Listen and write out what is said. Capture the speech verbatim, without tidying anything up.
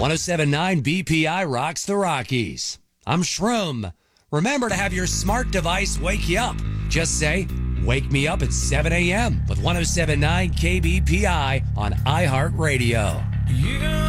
one oh seven point nine B P I rocks the Rockies. I'm Shroom. Remember to have your smart device wake you up. Just say, wake me up at seven a.m. with one oh seven point nine K B P I on iHeartRadio. You